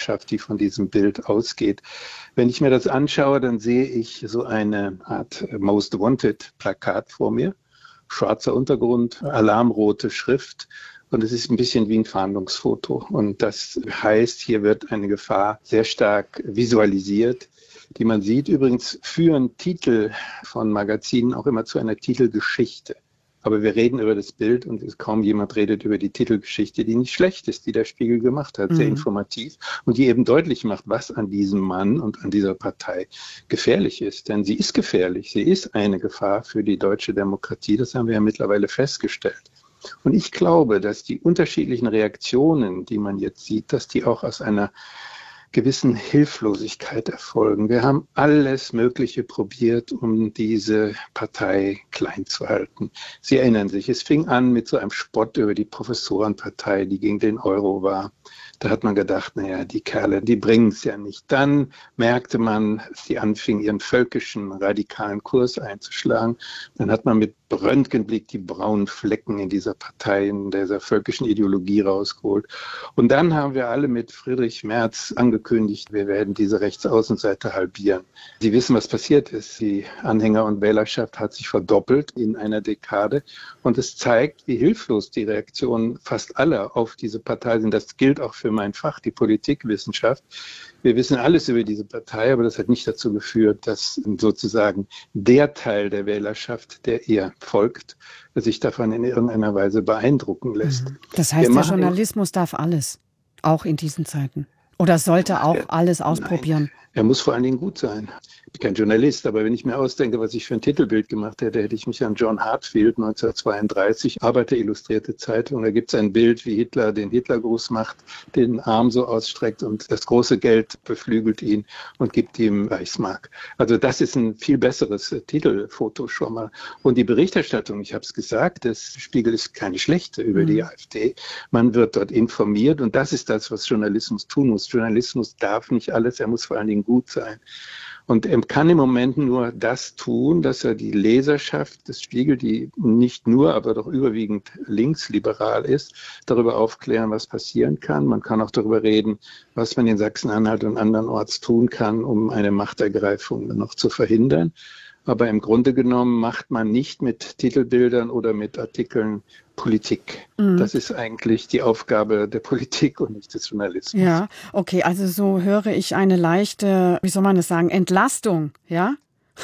Wählerschaft, die von diesem Bild ausgeht. Wenn ich mir das anschaue, dann sehe ich so eine Art Most Wanted Plakat vor mir. Schwarzer Untergrund, alarmrote Schrift. Und es ist ein bisschen wie ein Fahndungsfoto. Und das heißt, hier wird eine Gefahr sehr stark visualisiert, die man sieht. Übrigens führen Titel von Magazinen auch immer zu einer Titelgeschichte. Aber wir reden über das Bild und kaum jemand redet über die Titelgeschichte, die nicht schlecht ist, die der Spiegel gemacht hat, sehr informativ und die eben deutlich macht, was an diesem Mann und an dieser Partei gefährlich ist. Denn sie ist gefährlich, sie ist eine Gefahr für die deutsche Demokratie, das haben wir ja mittlerweile festgestellt. Und ich glaube, dass die unterschiedlichen Reaktionen, die man jetzt sieht, dass die auch aus einer gewissen Hilflosigkeit erfolgen. Wir haben alles Mögliche probiert, um diese Partei klein zu halten. Sie erinnern sich, es fing an mit so einem Spott über die Professorenpartei, die gegen den Euro war. Da hat man gedacht, naja, die Kerle, die bringen es ja nicht. Dann merkte man, dass sie anfingen, ihren völkischen, radikalen Kurs einzuschlagen. Dann hat man mit Röntgenblick die braunen Flecken in dieser Partei, in dieser völkischen Ideologie rausgeholt. Und dann haben wir alle mit Friedrich Merz angekündigt, wir werden diese Rechtsaußenseite halbieren. Sie wissen, was passiert ist. Die Anhänger- und Wählerschaft hat sich verdoppelt in einer Dekade. Und es zeigt, wie hilflos die Reaktionen fast aller auf diese Partei sind. Das gilt auch für mein Fach, die Politikwissenschaft. Wir wissen alles über diese Partei, aber das hat nicht dazu geführt, dass sozusagen der Teil der Wählerschaft, der ihr folgt, sich davon in irgendeiner Weise beeindrucken lässt. Das heißt, der Journalismus darf alles, auch in diesen Zeiten. Oder sollte auch alles ausprobieren? Nein, er muss vor allen Dingen gut sein. Ich bin kein Journalist, aber wenn ich mir ausdenke, was ich für ein Titelbild gemacht hätte, hätte ich mich an John Hartfield 1932, Arbeiter-Illustrierte Zeitung. Da gibt es ein Bild, wie Hitler den Hitlergruß macht, den Arm so ausstreckt und das große Geld beflügelt ihn und gibt ihm Reichsmark. Also das ist ein viel besseres Titelfoto schon mal. Und die Berichterstattung, ich habe es gesagt, das Spiegel ist keine schlechte über die AfD. Man wird dort informiert und das ist das, was Journalismus tun muss. Journalismus darf nicht alles, er muss vor allen Dingen gut sein. Und er kann im Moment nur das tun, dass er die Leserschaft des Spiegel, die nicht nur, aber doch überwiegend linksliberal ist, darüber aufklären, was passieren kann. Man kann auch darüber reden, was man in Sachsen-Anhalt und andernorts tun kann, um eine Machtergreifung noch zu verhindern. Aber im Grunde genommen macht man nicht mit Titelbildern oder mit Artikeln Politik. Das ist eigentlich die Aufgabe der Politik und nicht des Journalismus. Ja, okay, also so höre ich eine leichte, wie soll man das sagen, Entlastung, ja?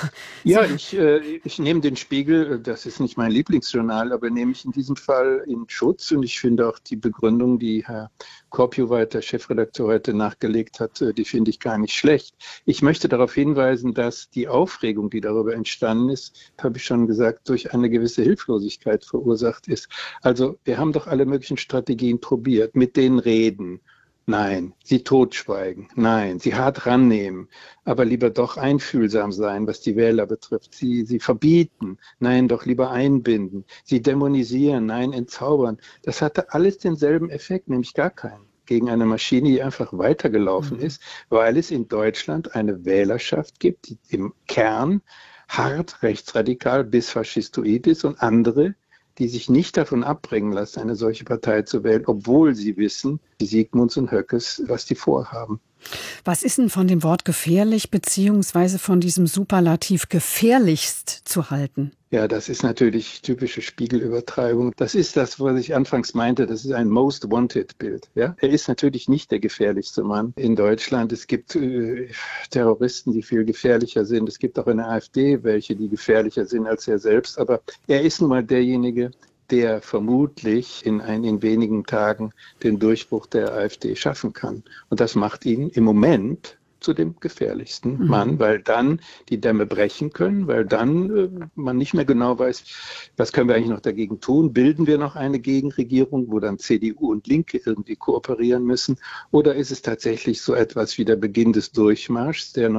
Ja, ich nehme den Spiegel, das ist nicht mein Lieblingsjournal, aber nehme ich in diesem Fall in Schutz. Und ich finde auch die Begründung, die Herr Korpjuweit, der Chefredakteur, heute nachgelegt hat, die finde ich gar nicht schlecht. Ich möchte darauf hinweisen, dass die Aufregung, die darüber entstanden ist, habe ich schon gesagt, durch eine gewisse Hilflosigkeit verursacht ist. Also wir haben doch alle möglichen Strategien probiert, mit denen reden. Nein, sie totschweigen. Nein, sie hart rannehmen, aber lieber doch einfühlsam sein, was die Wähler betrifft. Sie verbieten, nein, doch lieber einbinden. Sie dämonisieren, nein, entzaubern. Das hatte alles denselben Effekt, nämlich gar keinen. Gegen eine Maschine, die einfach weitergelaufen ist, weil es in Deutschland eine Wählerschaft gibt, die im Kern hart rechtsradikal bis faschistoid ist und andere, die sich nicht davon abbringen lassen, eine solche Partei zu wählen, obwohl sie wissen, die Siegmunds und Höckes, was die vorhaben. Was ist denn von dem Wort gefährlich beziehungsweise von diesem Superlativ gefährlichst zu halten? Ja, das ist natürlich typische Spiegelübertreibung. Das ist das, was ich anfangs meinte. Das ist ein Most Wanted Bild. Ja? Er ist natürlich nicht der gefährlichste Mann in Deutschland. Es gibt Terroristen, die viel gefährlicher sind. Es gibt auch in der AfD welche, die gefährlicher sind als er selbst. Aber er ist nun mal derjenige, der vermutlich in wenigen Tagen den Durchbruch der AfD schaffen kann. Und das macht ihn im Moment zu dem gefährlichsten Mann, weil dann die Dämme brechen können, weil dann man nicht mehr genau weiß, was können wir eigentlich noch dagegen tun? Bilden wir noch eine Gegenregierung, wo dann CDU und Linke irgendwie kooperieren müssen? Oder ist es tatsächlich so etwas wie der Beginn des Durchmarschs, der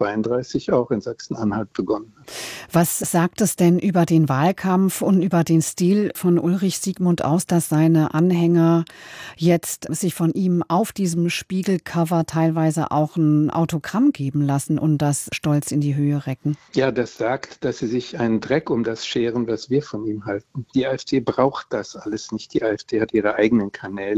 1932 auch in Sachsen-Anhalt begonnen hat? Was sagt es denn über den Wahlkampf und über den Stil von Ulrich Siegmund aus, dass seine Anhänger jetzt sich von ihm auf diesem Spiegelcover teilweise auch ein Autogramm geben lassen und das stolz in die Höhe recken? Ja, das sagt, dass sie sich einen Dreck um das scheren, was wir von ihm halten. Die AfD braucht das alles nicht. Die AfD hat ihre eigenen Kanäle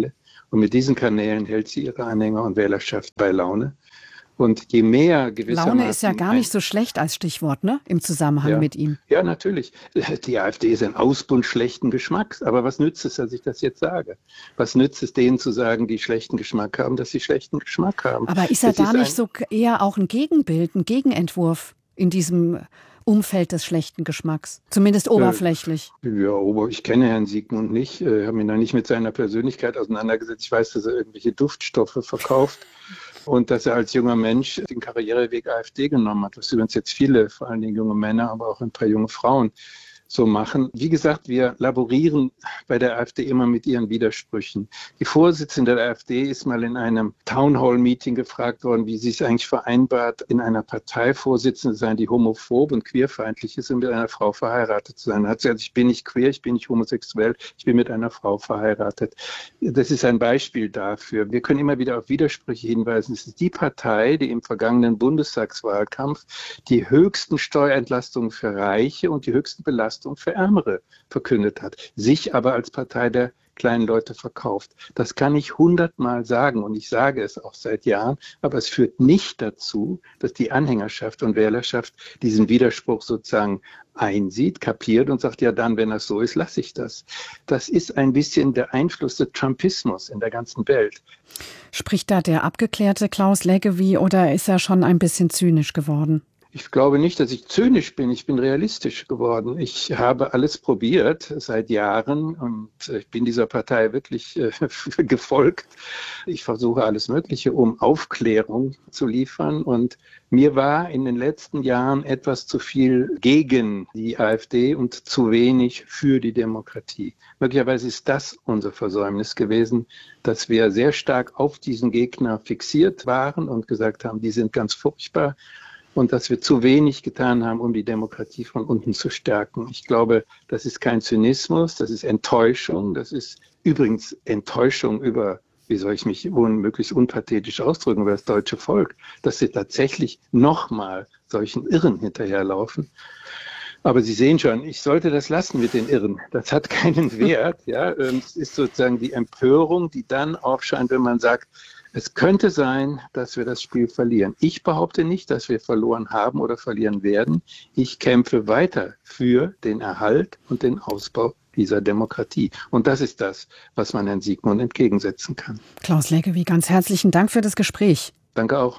Und mit diesen Kanälen hält sie ihre Anhänger und Wählerschaft bei Laune. Und je mehr gewissermaßen... Laune ist ja gar nicht so schlecht als Stichwort, ne? Im Zusammenhang mit ihm. Ja, natürlich. Die AfD ist ein Ausbund schlechten Geschmacks. Aber was nützt es, dass ich das jetzt sage? Was nützt es denen zu sagen, die schlechten Geschmack haben, dass sie schlechten Geschmack haben? Aber ist er da nicht so eher auch ein Gegenbild, ein Gegenentwurf in diesem Umfeld des schlechten Geschmacks? Zumindest oberflächlich. Ja, ich kenne Herrn Siegmund nicht, habe mich noch nicht mit seiner Persönlichkeit auseinandergesetzt. Ich weiß, dass er irgendwelche Duftstoffe verkauft. Und dass er als junger Mensch den Karriereweg AfD genommen hat, was übrigens jetzt viele, vor allen Dingen junge Männer, aber auch ein paar junge Frauen so machen. Wie gesagt, wir laborieren bei der AfD immer mit ihren Widersprüchen. Die Vorsitzende der AfD ist mal in einem Townhall-Meeting gefragt worden, wie sie es eigentlich vereinbart, in einer Partei Vorsitzende zu sein, die homophob und queerfeindlich ist und mit einer Frau verheiratet zu sein. Da hat sie gesagt, ich bin nicht queer, ich bin nicht homosexuell, ich bin mit einer Frau verheiratet. Das ist ein Beispiel dafür. Wir können immer wieder auf Widersprüche hinweisen. Es ist die Partei, die im vergangenen Bundestagswahlkampf die höchsten Steuerentlastungen für Reiche und die höchsten Belastungen für Ärmere verkündet hat, sich aber als Partei der kleinen Leute verkauft. Das kann ich 100-mal sagen und ich sage es auch seit Jahren, aber es führt nicht dazu, dass die Anhängerschaft und Wählerschaft diesen Widerspruch sozusagen einsieht, kapiert und sagt, ja dann, wenn das so ist, lasse ich das. Das ist ein bisschen der Einfluss des Trumpismus in der ganzen Welt. Spricht da der abgeklärte Klaus Leggevi oder ist er schon ein bisschen zynisch geworden? Ich glaube nicht, dass ich zynisch bin. Ich bin realistisch geworden. Ich habe alles probiert seit Jahren und ich bin dieser Partei wirklich gefolgt. Ich versuche alles Mögliche, um Aufklärung zu liefern. Und mir war in den letzten Jahren etwas zu viel gegen die AfD und zu wenig für die Demokratie. Möglicherweise ist das unser Versäumnis gewesen, dass wir sehr stark auf diesen Gegner fixiert waren und gesagt haben, die sind ganz furchtbar. Und dass wir zu wenig getan haben, um die Demokratie von unten zu stärken. Ich glaube, das ist kein Zynismus, das ist Enttäuschung. Das ist übrigens Enttäuschung über, wie soll ich mich möglichst unpathetisch ausdrücken, über das deutsche Volk, dass sie tatsächlich nochmal solchen Irren hinterherlaufen. Aber Sie sehen schon, ich sollte das lassen mit den Irren. Das hat keinen Wert. Ja, es ist sozusagen die Empörung, die dann aufscheint, wenn man sagt, es könnte sein, dass wir das Spiel verlieren. Ich behaupte nicht, dass wir verloren haben oder verlieren werden. Ich kämpfe weiter für den Erhalt und den Ausbau dieser Demokratie. Und das ist das, was man Herrn Siegmund entgegensetzen kann. Klaus Leggevi, ganz herzlichen Dank für das Gespräch. Danke auch.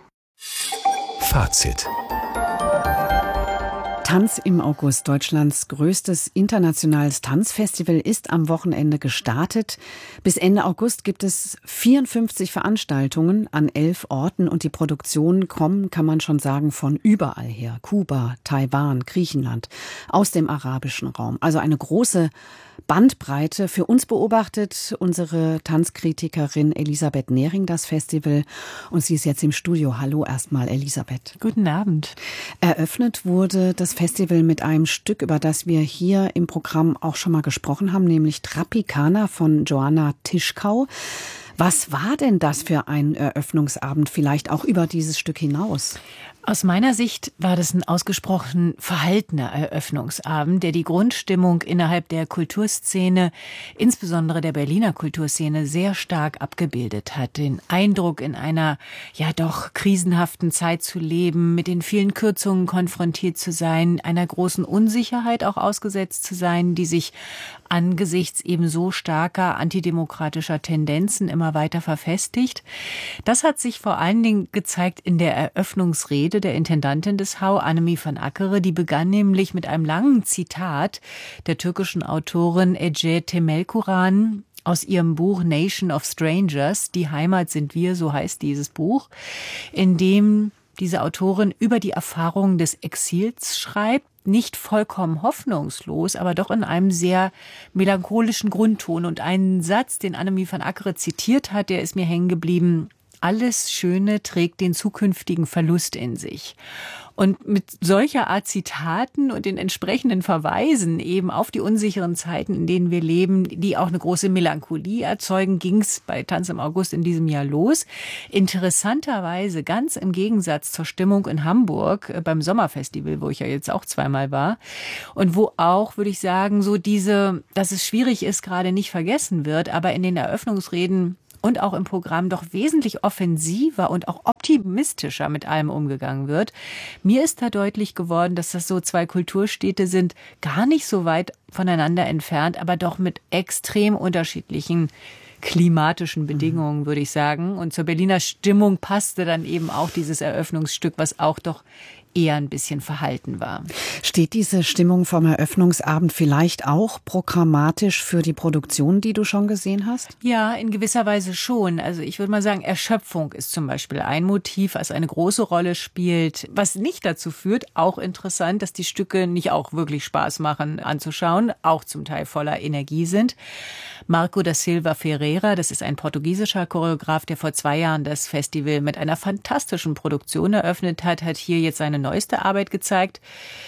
Fazit. Tanz im August, Deutschlands größtes internationales Tanzfestival, ist am Wochenende gestartet. Bis Ende August gibt es 54 Veranstaltungen an 11 Orten und die Produktionen kommen, kann man schon sagen, von überall her. Kuba, Taiwan, Griechenland, aus dem arabischen Raum. Also eine große Bandbreite. Für uns beobachtet unsere Tanzkritikerin Elisabeth Nehring das Festival und sie ist jetzt im Studio. Hallo erstmal, Elisabeth. Guten Abend. Eröffnet wurde das Festival mit einem Stück, über das wir hier im Programm auch schon mal gesprochen haben, nämlich Tropicana von Joanna Tischkau. Was war denn das für ein Eröffnungsabend, vielleicht auch über dieses Stück hinaus? Aus meiner Sicht war das ein ausgesprochen verhaltener Eröffnungsabend, der die Grundstimmung innerhalb der Kulturszene, insbesondere der Berliner Kulturszene, sehr stark abgebildet hat. Den Eindruck, in einer ja doch krisenhaften Zeit zu leben, mit den vielen Kürzungen konfrontiert zu sein, einer großen Unsicherheit auch ausgesetzt zu sein, die sich angesichts eben so starker antidemokratischer Tendenzen immer weiter verfestigt. Das hat sich vor allen Dingen gezeigt in der Eröffnungsrede der Intendantin des HAU, Annemie van Akkere. Die begann nämlich mit einem langen Zitat der türkischen Autorin Ece Temelkuran aus ihrem Buch Nation of Strangers, Die Heimat sind wir, so heißt dieses Buch, in dem diese Autorin über die Erfahrungen des Exils schreibt, nicht vollkommen hoffnungslos, aber doch in einem sehr melancholischen Grundton. Und einen Satz, den Annemie van Akkere zitiert hat, der ist mir hängen geblieben: Alles Schöne trägt den zukünftigen Verlust in sich. Und mit solcher Art Zitaten und den entsprechenden Verweisen eben auf die unsicheren Zeiten, in denen wir leben, die auch eine große Melancholie erzeugen, ging es bei Tanz im August in diesem Jahr los. Interessanterweise ganz im Gegensatz zur Stimmung in Hamburg beim Sommerfestival, wo ich ja jetzt auch zweimal war und wo auch, würde ich sagen, so dass es schwierig ist, gerade nicht vergessen wird, aber in den Eröffnungsreden und auch im Programm doch wesentlich offensiver und auch optimistischer mit allem umgegangen wird. Mir ist da deutlich geworden, dass das so zwei Kulturstädte sind, gar nicht so weit voneinander entfernt, aber doch mit extrem unterschiedlichen klimatischen Bedingungen, würde ich sagen. Und zur Berliner Stimmung passte dann eben auch dieses Eröffnungsstück, was auch doch eher ein bisschen verhalten war. Steht diese Stimmung vom Eröffnungsabend vielleicht auch programmatisch für die Produktion, die du schon gesehen hast? Ja, in gewisser Weise schon. Also ich würde mal sagen, Erschöpfung ist zum Beispiel ein Motiv, was eine große Rolle spielt, was nicht dazu führt, auch interessant, dass die Stücke nicht auch wirklich Spaß machen anzuschauen, auch zum Teil voller Energie sind. Marco da Silva Ferreira, das ist ein portugiesischer Choreograf, der vor 2 Jahren das Festival mit einer fantastischen Produktion eröffnet hat, hat hier jetzt seine neueste Arbeit gezeigt.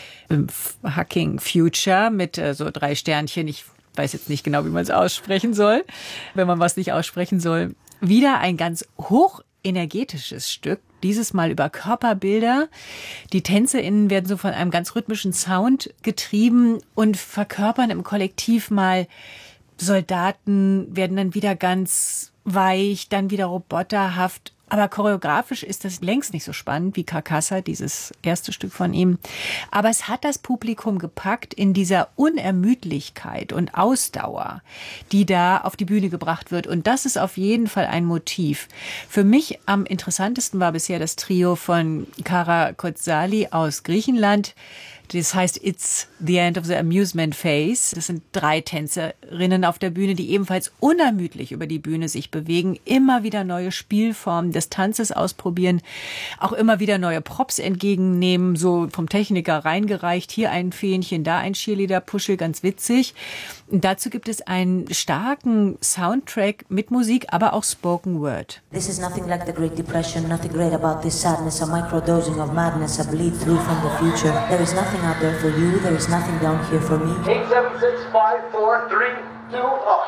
Hacking Future mit so 3 Sternchen. Ich weiß jetzt nicht genau, wie man es aussprechen soll, wenn man was nicht aussprechen soll. Wieder ein ganz hochenergetisches Stück. Dieses Mal über Körperbilder. Die TänzerInnen werden so von einem ganz rhythmischen Sound getrieben und verkörpern im Kollektiv mal Soldaten, werden dann wieder ganz weich, dann wieder roboterhaft. Aber choreografisch ist das längst nicht so spannend wie Carcassa, dieses erste Stück von ihm. Aber es hat das Publikum gepackt in dieser Unermüdlichkeit und Ausdauer, die da auf die Bühne gebracht wird. Und das ist auf jeden Fall ein Motiv. Für mich am interessantesten war bisher das Trio von Kara Kotzali aus Griechenland. Das heißt, It's the End of the Amusement Phase. Das sind 3 Tänzerinnen auf der Bühne, die ebenfalls unermüdlich über die Bühne sich bewegen, immer wieder neue Spielformen des Tanzes ausprobieren, auch immer wieder neue Props entgegennehmen, so vom Techniker reingereicht, hier ein Fähnchen, da ein Cheerleader-Puschel, ganz witzig. Und dazu gibt es einen starken Soundtrack mit Musik, aber auch Spoken Word. This is nothing like the Great Depression, nothing great about this sadness, a microdosing of madness, a bleed through from the future. There is nothing out there for you, there is nothing down here for me. 8, 7, 6, 5, 4, 3, 2,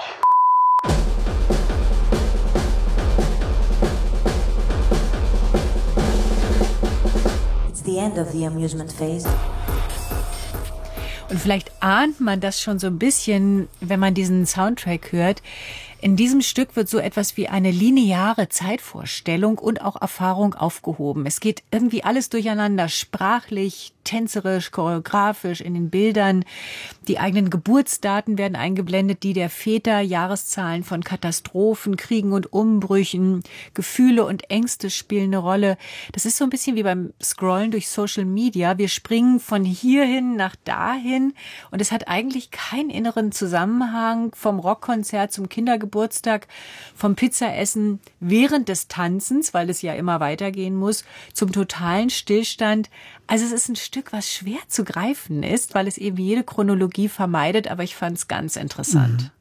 It's the end of the amusement phase. Und vielleicht ahnt man das schon so ein bisschen, wenn man diesen Soundtrack hört. In diesem Stück wird so etwas wie eine lineare Zeitvorstellung und auch Erfahrung aufgehoben. Es geht irgendwie alles durcheinander, sprachlich, tänzerisch, choreografisch, in den Bildern. Die eigenen Geburtsdaten werden eingeblendet, die der Väter, Jahreszahlen von Katastrophen, Kriegen und Umbrüchen, Gefühle und Ängste spielen eine Rolle. Das ist so ein bisschen wie beim Scrollen durch Social Media. Wir springen von hierhin nach dahin und es hat eigentlich keinen inneren Zusammenhang vom Rockkonzert zum Kindergeburtstag, vom Pizzaessen während des Tanzens, weil es ja immer weitergehen muss, zum totalen Stillstand. Also es ist ein Stück, was schwer zu greifen ist, weil es eben jede Chronologie vermeidet, aber ich fand es ganz interessant.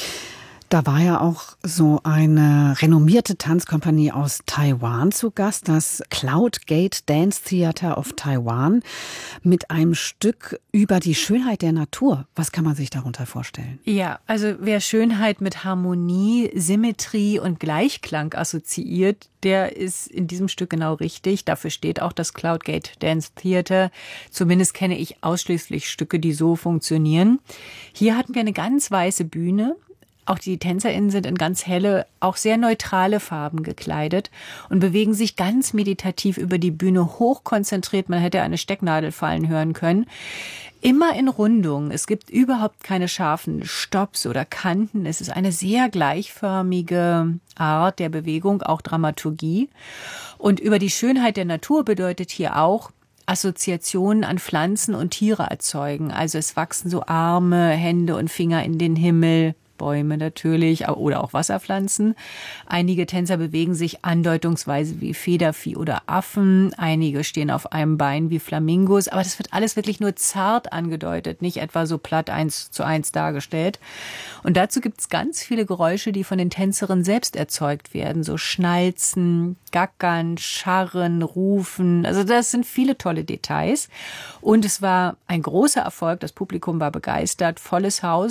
Da war ja auch so eine renommierte Tanzkompanie aus Taiwan zu Gast, das Cloud Gate Dance Theater of Taiwan, mit einem Stück über die Schönheit der Natur. Was kann man sich darunter vorstellen? Ja, also wer Schönheit mit Harmonie, Symmetrie und Gleichklang assoziiert, der ist in diesem Stück genau richtig. Dafür steht auch das Cloud Gate Dance Theater. Zumindest kenne ich ausschließlich Stücke, die so funktionieren. Hier hatten wir eine ganz weiße Bühne. Auch die TänzerInnen sind in ganz helle, auch sehr neutrale Farben gekleidet und bewegen sich ganz meditativ über die Bühne, hochkonzentriert. Man hätte eine Stecknadel fallen hören können. Immer in Rundungen. Es gibt überhaupt keine scharfen Stopps oder Kanten. Es ist eine sehr gleichförmige Art der Bewegung, auch Dramaturgie. Und über die Schönheit der Natur bedeutet hier auch, Assoziationen an Pflanzen und Tiere erzeugen. Also es wachsen so Arme, Hände und Finger in den Himmel. Bäume natürlich oder auch Wasserpflanzen. Einige Tänzer bewegen sich andeutungsweise wie Federvieh oder Affen. Einige stehen auf einem Bein wie Flamingos. Aber das wird alles wirklich nur zart angedeutet, nicht etwa so platt 1:1 dargestellt. Und dazu gibt es ganz viele Geräusche, die von den Tänzerinnen selbst erzeugt werden. So Schnalzen, Gackern, Scharren, Rufen. Also das sind viele tolle Details. Und es war ein großer Erfolg. Das Publikum war begeistert. Volles Haus.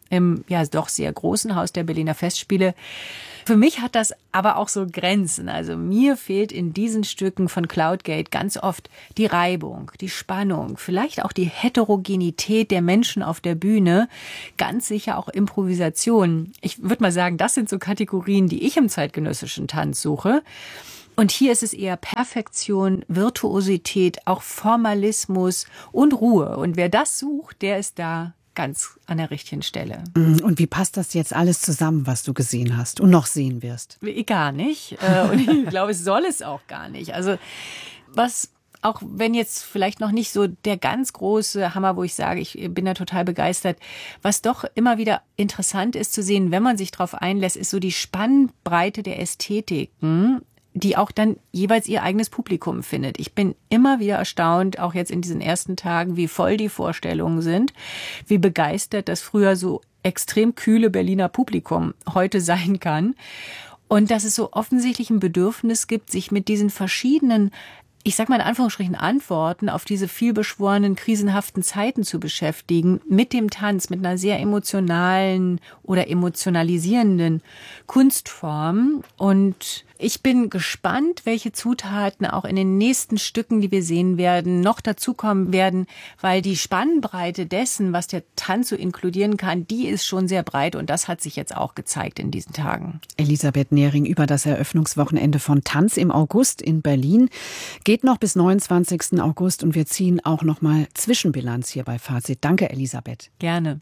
im ja doch sehr großen Haus der Berliner Festspiele. Für mich hat das aber auch so Grenzen. Also mir fehlt in diesen Stücken von Cloudgate ganz oft die Reibung, die Spannung, vielleicht auch die Heterogenität der Menschen auf der Bühne, ganz sicher auch Improvisation. Ich würde mal sagen, das sind so Kategorien, die ich im zeitgenössischen Tanz suche. Und hier ist es eher Perfektion, Virtuosität, auch Formalismus und Ruhe. Und wer das sucht, der ist da ganz an der richtigen Stelle. Und wie passt das jetzt alles zusammen, was du gesehen hast und noch sehen wirst? Gar nicht. Und ich glaube, es soll es auch gar nicht. Also was, auch wenn jetzt vielleicht noch nicht so der ganz große Hammer, wo ich sage, ich bin da total begeistert, was doch immer wieder interessant ist zu sehen, wenn man sich darauf einlässt, ist so die Spannbreite der Ästhetiken, die auch dann jeweils ihr eigenes Publikum findet. Ich bin immer wieder erstaunt, auch jetzt in diesen ersten Tagen, wie voll die Vorstellungen sind, wie begeistert das früher so extrem kühle Berliner Publikum heute sein kann. Und dass es so offensichtlich ein Bedürfnis gibt, sich mit diesen verschiedenen, ich sag mal in Anführungsstrichen, Antworten auf diese vielbeschworenen, krisenhaften Zeiten zu beschäftigen, mit dem Tanz, mit einer sehr emotionalen oder emotionalisierenden Kunstform. Und ich bin gespannt, welche Zutaten auch in den nächsten Stücken, die wir sehen werden, noch dazukommen werden, weil die Spannbreite dessen, was der Tanz so inkludieren kann, die ist schon sehr breit und das hat sich jetzt auch gezeigt in diesen Tagen. Elisabeth Nehring über das Eröffnungswochenende von Tanz im August in Berlin. Geht noch bis 29. August und wir ziehen auch noch mal Zwischenbilanz hier bei Fazit. Danke, Elisabeth. Gerne.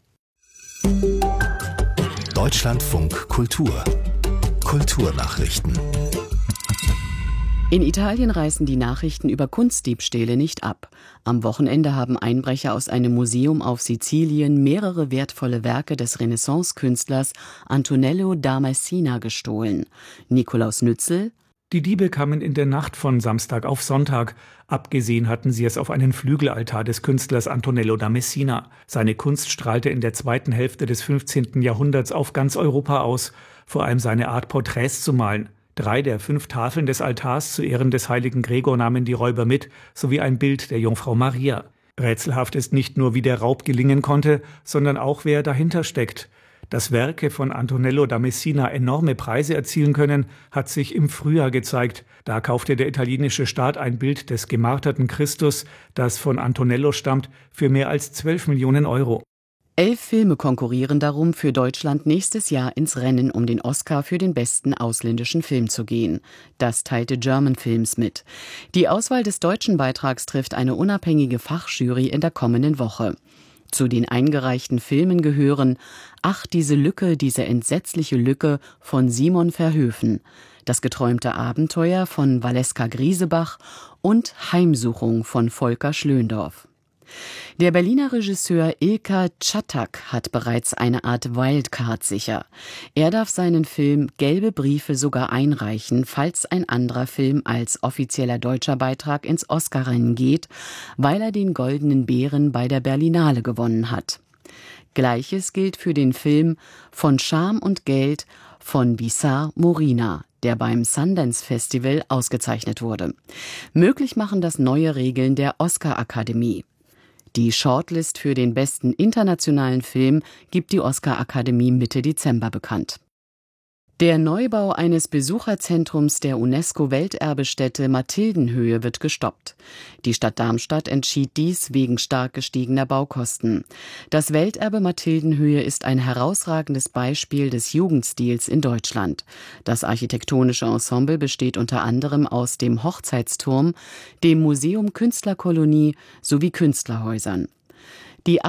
Deutschlandfunk Kultur. Kulturnachrichten. In Italien reißen die Nachrichten über Kunstdiebstähle nicht ab. Am Wochenende haben Einbrecher aus einem Museum auf Sizilien mehrere wertvolle Werke des Renaissance-Künstlers Antonello da Messina gestohlen. Nikolaus Nützel: Die Diebe kamen in der Nacht von Samstag auf Sonntag. Abgesehen hatten sie es auf einen Flügelaltar des Künstlers Antonello da Messina. Seine Kunst strahlte in der zweiten Hälfte des 15. Jahrhunderts auf ganz Europa aus, vor allem seine Art, Porträts zu malen. 3 der 5 Tafeln des Altars zu Ehren des heiligen Gregor nahmen die Räuber mit, sowie ein Bild der Jungfrau Maria. Rätselhaft ist nicht nur, wie der Raub gelingen konnte, sondern auch, wer dahinter steckt. Dass Werke von Antonello da Messina enorme Preise erzielen können, hat sich im Frühjahr gezeigt. Da kaufte der italienische Staat ein Bild des gemarterten Christus, das von Antonello stammt, für mehr als 12 Millionen Euro. 11 Filme konkurrieren darum, für Deutschland nächstes Jahr ins Rennen um den Oscar für den besten ausländischen Film zu gehen. Das teilte German Films mit. Die Auswahl des deutschen Beitrags trifft eine unabhängige Fachjury in der kommenden Woche. Zu den eingereichten Filmen gehören »Ach, diese Lücke, diese entsetzliche Lücke« von Simon Verhoeven, »Das geträumte Abenteuer« von Valeska Griesebach und »Heimsuchung« von Volker Schlöndorff. Der Berliner Regisseur Ilka Czatak hat bereits eine Art Wildcard sicher. Er darf seinen Film Gelbe Briefe sogar einreichen, falls ein anderer Film als offizieller deutscher Beitrag ins Oscarrennen geht, weil er den Goldenen Bären bei der Berlinale gewonnen hat. Gleiches gilt für den Film Von Scham und Geld von Bissar Morina, der beim Sundance Festival ausgezeichnet wurde. Möglich machen das neue Regeln der Oscar-Akademie. Die Shortlist für den besten internationalen Film gibt die Oscar-Akademie Mitte Dezember bekannt. Der Neubau eines Besucherzentrums der UNESCO-Welterbestätte Mathildenhöhe wird gestoppt. Die Stadt Darmstadt entschied dies wegen stark gestiegener Baukosten. Das Welterbe Mathildenhöhe ist ein herausragendes Beispiel des Jugendstils in Deutschland. Das architektonische Ensemble besteht unter anderem aus dem Hochzeitsturm, dem Museum Künstlerkolonie sowie Künstlerhäusern. Die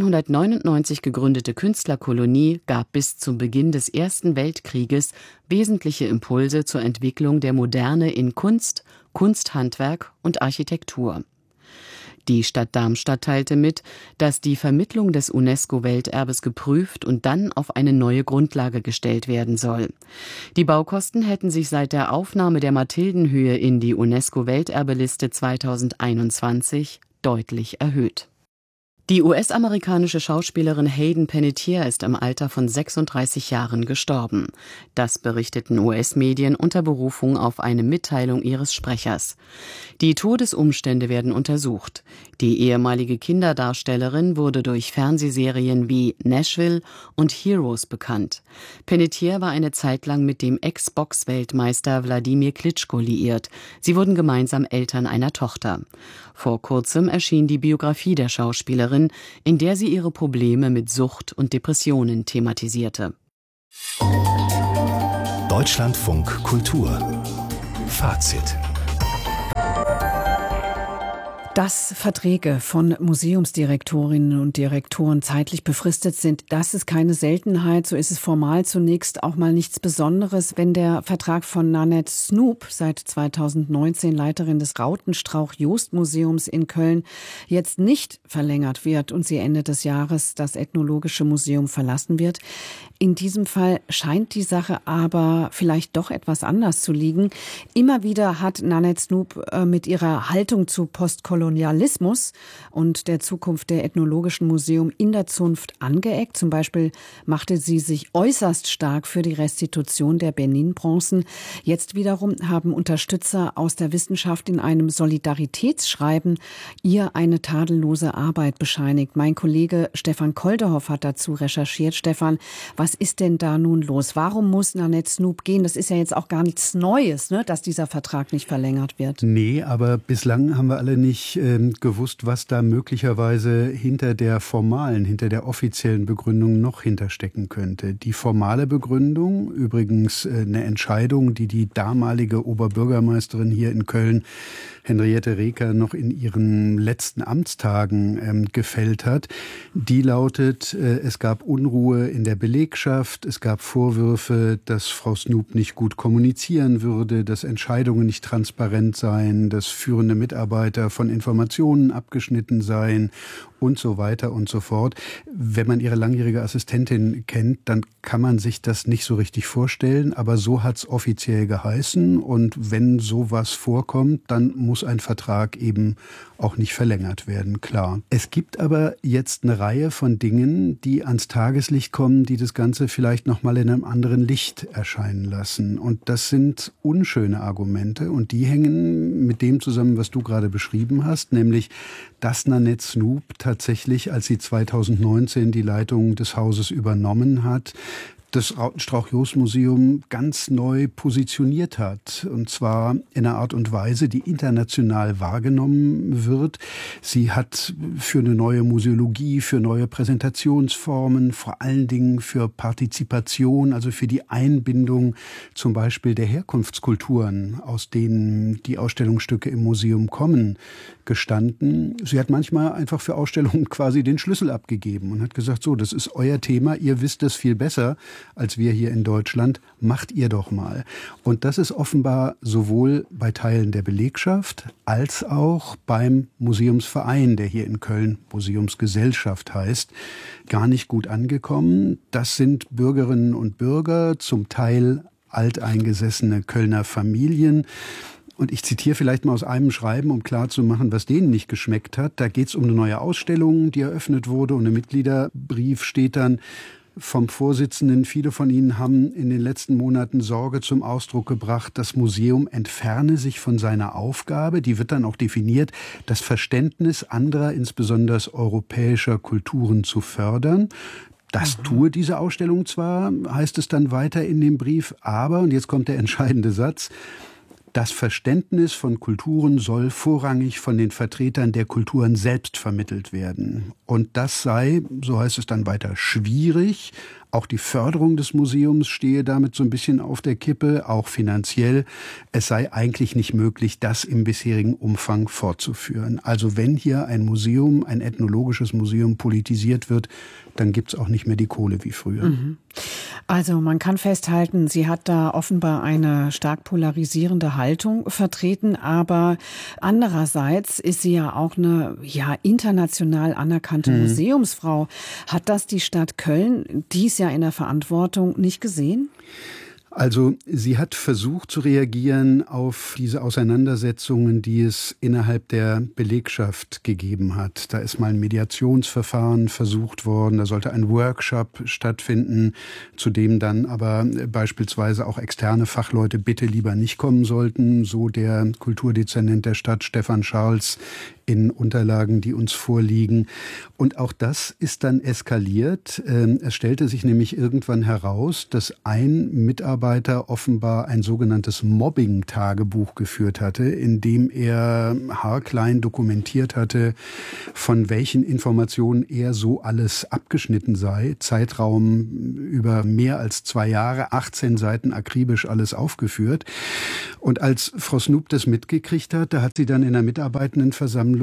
1899 gegründete Künstlerkolonie gab bis zum Beginn des Ersten Weltkrieges wesentliche Impulse zur Entwicklung der Moderne in Kunst, Kunsthandwerk und Architektur. Die Stadt Darmstadt teilte mit, dass die Vermittlung des UNESCO-Welterbes geprüft und dann auf eine neue Grundlage gestellt werden soll. Die Baukosten hätten sich seit der Aufnahme der Mathildenhöhe in die UNESCO-Welterbeliste 2021 deutlich erhöht. Die US-amerikanische Schauspielerin Hayden Panettiere ist im Alter von 36 Jahren gestorben. Das berichteten US-Medien unter Berufung auf eine Mitteilung ihres Sprechers. Die Todesumstände werden untersucht. Die ehemalige Kinderdarstellerin wurde durch Fernsehserien wie Nashville und Heroes bekannt. Panettiere war eine Zeit lang mit dem Ex-Box-Weltmeister Wladimir Klitschko liiert. Sie wurden gemeinsam Eltern einer Tochter. Vor kurzem erschien die Biografie der Schauspielerin, in der sie ihre Probleme mit Sucht und Depressionen thematisierte. Deutschlandfunk Kultur Fazit. Dass Verträge von Museumsdirektorinnen und Direktoren zeitlich befristet sind, das ist keine Seltenheit. So ist es formal zunächst auch mal nichts Besonderes. Wenn der Vertrag von Nanette Snoop, seit 2019 Leiterin des Rautenstrauch-Jost-Museums in Köln, jetzt nicht verlängert wird und sie Ende des Jahres das Ethnologische Museum verlassen wird. In diesem Fall scheint die Sache aber vielleicht doch etwas anders zu liegen. Immer wieder hat Nanette Snoop mit ihrer Haltung zu Postkolonialismus und der Zukunft der Ethnologischen Museum in der Zunft angeeckt. Zum Beispiel machte sie sich äußerst stark für die Restitution der Benin-Bronzen. Jetzt wiederum haben Unterstützer aus der Wissenschaft in einem Solidaritätsschreiben ihr eine tadellose Arbeit bescheinigt. Mein Kollege Stefan Kolderhoff hat dazu recherchiert. Stefan, was ist denn da nun los? Warum muss Nanette Snoop gehen? Das ist ja jetzt auch gar nichts Neues, ne, dass dieser Vertrag nicht verlängert wird. Nee, aber bislang haben wir alle nicht gewusst, was da möglicherweise hinter der offiziellen Begründung noch hinterstecken könnte. Die formale Begründung, übrigens eine Entscheidung, die die damalige Oberbürgermeisterin hier in Köln, Henriette Reker, noch in ihren letzten Amtstagen gefällt hat, die lautet, es gab Unruhe in der Belegschaft, es gab Vorwürfe, dass Frau Snoop nicht gut kommunizieren würde, dass Entscheidungen nicht transparent seien, dass führende Mitarbeiter von Informationen abgeschnitten seien und so weiter und so fort. Wenn man ihre langjährige Assistentin kennt, dann kann man sich das nicht so richtig vorstellen, aber so hat's offiziell geheißen und wenn sowas vorkommt, dann muss ein Vertrag eben auch nicht verlängert werden, klar. Es gibt aber jetzt eine Reihe von Dingen, die ans Tageslicht kommen, die das Ganze vielleicht noch mal in einem anderen Licht erscheinen lassen. Und das sind unschöne Argumente und die hängen mit dem zusammen, was du gerade beschrieben hast, nämlich, dass Nanette Snoop tatsächlich, als sie 2019 die Leitung des Hauses übernommen hat, das Rautenstrauch-Jost-Museum ganz neu positioniert hat. Und zwar in einer Art und Weise, die international wahrgenommen wird. Sie hat für eine neue Museologie, für neue Präsentationsformen, vor allen Dingen für Partizipation, also für die Einbindung zum Beispiel der Herkunftskulturen, aus denen die Ausstellungsstücke im Museum kommen, gestanden. Sie hat manchmal einfach für Ausstellungen quasi den Schlüssel abgegeben und hat gesagt, so, das ist euer Thema, ihr wisst es viel besser als wir hier in Deutschland, macht ihr doch mal. Und das ist offenbar sowohl bei Teilen der Belegschaft als auch beim Museumsverein, der hier in Köln Museumsgesellschaft heißt, gar nicht gut angekommen. Das sind Bürgerinnen und Bürger, zum Teil alteingesessene Kölner Familien. Und ich zitiere vielleicht mal aus einem Schreiben, um klarzumachen, was denen nicht geschmeckt hat. Da geht es um eine neue Ausstellung, die eröffnet wurde. Und im Mitgliederbrief steht dann vom Vorsitzenden, viele von Ihnen haben in den letzten Monaten Sorge zum Ausdruck gebracht, das Museum entferne sich von seiner Aufgabe, die wird dann auch definiert, das Verständnis anderer, insbesondere europäischer Kulturen zu fördern. Das tue diese Ausstellung zwar, heißt es dann weiter in dem Brief, aber, und jetzt kommt der entscheidende Satz, das Verständnis von Kulturen soll vorrangig von den Vertretern der Kulturen selbst vermittelt werden. Und das sei, so heißt es dann weiter, schwierig. Auch die Förderung des Museums stehe damit so ein bisschen auf der Kippe, auch finanziell. Es sei eigentlich nicht möglich, das im bisherigen Umfang fortzuführen. Also wenn hier ein Museum, ein ethnologisches Museum politisiert wird, dann gibt's auch nicht mehr die Kohle wie früher. Also man kann festhalten, sie hat da offenbar eine stark polarisierende Haltung vertreten, aber andererseits ist sie ja auch eine international anerkannte Museumsfrau. Hat das die Stadt Köln, die ist ja in der Verantwortung, nicht gesehen? Also sie hat versucht zu reagieren auf diese Auseinandersetzungen, die es innerhalb der Belegschaft gegeben hat. Da ist mal ein Mediationsverfahren versucht worden, da sollte ein Workshop stattfinden, zu dem dann aber beispielsweise auch externe Fachleute bitte lieber nicht kommen sollten, so der Kulturdezernent der Stadt Stefan Charles in Unterlagen, die uns vorliegen. Und auch das ist dann eskaliert. Es stellte sich nämlich irgendwann heraus, dass ein Mitarbeiter offenbar ein sogenanntes Mobbing-Tagebuch geführt hatte, in dem er haarklein dokumentiert hatte, von welchen Informationen er so alles abgeschnitten sei. Zeitraum über mehr als 2 Jahre, 18 Seiten akribisch alles aufgeführt. Und als Frau Snoop das mitgekriegt hat, da hat sie dann in der Mitarbeitendenversammlung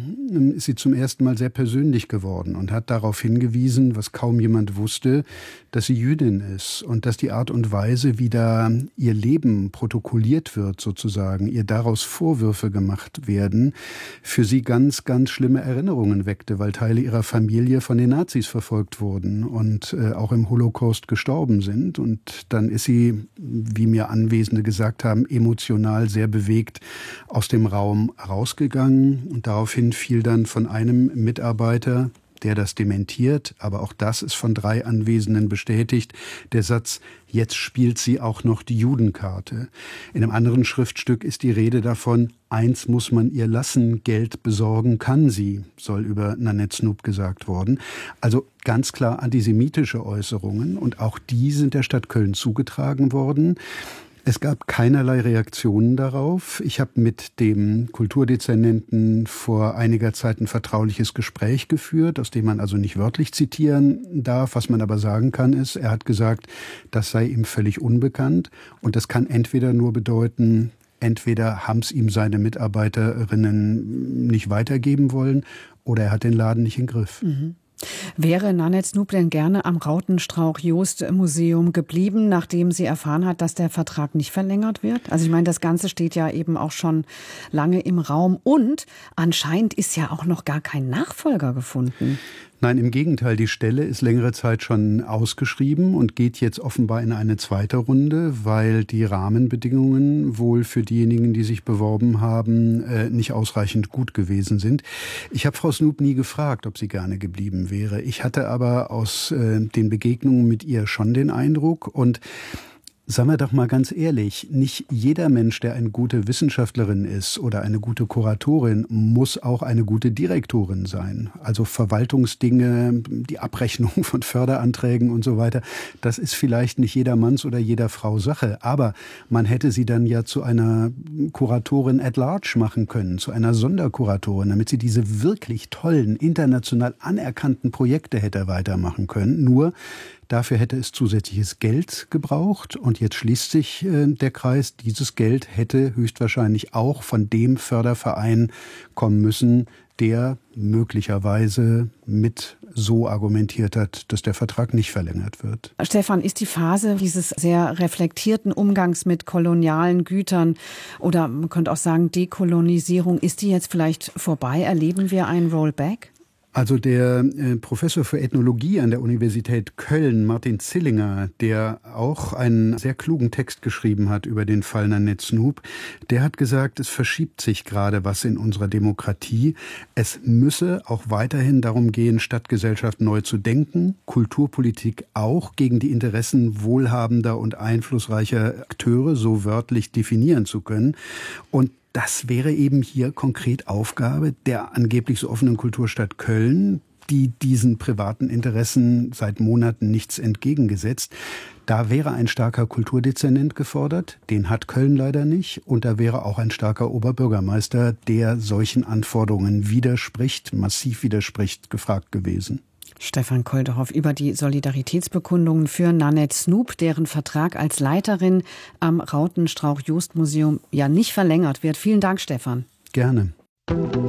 ist sie zum ersten Mal sehr persönlich geworden und hat darauf hingewiesen, was kaum jemand wusste, dass sie Jüdin ist und dass die Art und Weise, wie da ihr Leben protokolliert wird sozusagen, ihr daraus Vorwürfe gemacht werden, für sie ganz, ganz schlimme Erinnerungen weckte, weil Teile ihrer Familie von den Nazis verfolgt wurden und auch im Holocaust gestorben sind. Und dann ist sie, wie mir Anwesende gesagt haben, emotional sehr bewegt aus dem Raum rausgegangen. Und daraufhin fiel dann von einem Mitarbeiter, der das dementiert, aber auch das ist von 3 Anwesenden bestätigt, der Satz, jetzt spielt sie auch noch die Judenkarte. In einem anderen Schriftstück ist die Rede davon, eins muss man ihr lassen, Geld besorgen kann sie, soll über Nanette Snoop gesagt worden. Also ganz klar antisemitische Äußerungen und auch die sind der Stadt Köln zugetragen worden. Es gab keinerlei Reaktionen darauf. Ich habe mit dem Kulturdezernenten vor einiger Zeit ein vertrauliches Gespräch geführt, aus dem man also nicht wörtlich zitieren darf. Was man aber sagen kann, ist, er hat gesagt, das sei ihm völlig unbekannt. Und das kann entweder nur bedeuten, entweder haben es ihm seine Mitarbeiterinnen nicht weitergeben wollen oder er hat den Laden nicht im Griff. Mhm. Wäre Nanette Snoop denn gerne am Rautenstrauch-Jost-Museum geblieben, nachdem sie erfahren hat, dass der Vertrag nicht verlängert wird? Also ich meine, das Ganze steht ja eben auch schon lange im Raum und anscheinend ist ja auch noch gar kein Nachfolger gefunden. Nein, im Gegenteil, die Stelle ist längere Zeit schon ausgeschrieben und geht jetzt offenbar in eine zweite Runde, weil die Rahmenbedingungen wohl für diejenigen, die sich beworben haben, nicht ausreichend gut gewesen sind. Ich habe Frau Snoop nie gefragt, ob sie gerne geblieben wäre. Ich hatte aber aus den Begegnungen mit ihr schon den Eindruck und sagen wir doch mal ganz ehrlich, nicht jeder Mensch, der eine gute Wissenschaftlerin ist oder eine gute Kuratorin, muss auch eine gute Direktorin sein. Also Verwaltungsdinge, die Abrechnung von Förderanträgen und so weiter, das ist vielleicht nicht jedermanns oder jeder Frau Sache. Aber man hätte sie dann ja zu einer Kuratorin at large machen können, zu einer Sonderkuratorin, damit sie diese wirklich tollen, international anerkannten Projekte hätte weitermachen können. Nur dafür hätte es zusätzliches Geld gebraucht und jetzt schließt sich der Kreis. Dieses Geld hätte höchstwahrscheinlich auch von dem Förderverein kommen müssen, der möglicherweise mit so argumentiert hat, dass der Vertrag nicht verlängert wird. Stefan, ist die Phase dieses sehr reflektierten Umgangs mit kolonialen Gütern oder man könnte auch sagen Dekolonisierung, ist die jetzt vielleicht vorbei? Erleben wir einen Rollback? Also der Professor für Ethnologie an der Universität Köln, Martin Zillinger, der auch einen sehr klugen Text geschrieben hat über den Fall Nanette Snoop, der hat gesagt, es verschiebt sich gerade was in unserer Demokratie. Es müsse auch weiterhin darum gehen, Stadtgesellschaft neu zu denken, Kulturpolitik auch gegen die Interessen wohlhabender und einflussreicher Akteure so wörtlich definieren zu können. Und das wäre eben hier konkret Aufgabe der angeblich so offenen Kulturstadt Köln, die diesen privaten Interessen seit Monaten nichts entgegengesetzt. Da wäre ein starker Kulturdezernent gefordert, den hat Köln leider nicht. Und da wäre auch ein starker Oberbürgermeister, der solchen Anforderungen widerspricht, massiv widerspricht, gefragt gewesen. Stefan Kolderhoff über die Solidaritätsbekundungen für Nanette Snoop, deren Vertrag als Leiterin am Rautenstrauch-Jost-Museum ja nicht verlängert wird. Vielen Dank, Stefan. Gerne.